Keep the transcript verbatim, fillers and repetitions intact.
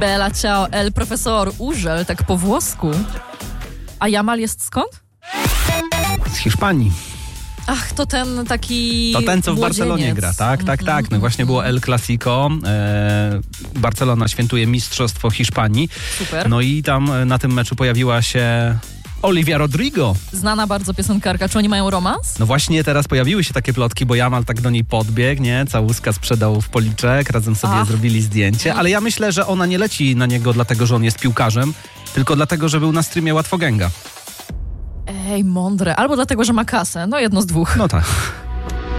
Bella ciao, el profesor, Urzel, tak po włosku. A Jamal jest skąd? Z Hiszpanii. Ach, to ten taki To ten, co w młodzieniec. Barcelonie gra, tak, tak, tak. No właśnie było El Clasico. E, Barcelona świętuje Mistrzostwo Hiszpanii. Super. No i tam na tym meczu pojawiła się Olivia Rodrigo. Znana bardzo piosenkarka. Czy oni mają romans? No właśnie teraz pojawiły się takie plotki, bo Jamal tak do niej podbiegł, nie? Całuska sprzedał w policzek, razem sobie Ach. zrobili zdjęcie. Ale ja myślę, że ona nie leci na niego dlatego, że on jest piłkarzem, tylko dlatego, że był na streamie Łatwogęga. Ej, mądre. Albo dlatego, że ma kasę. No jedno z dwóch. No tak.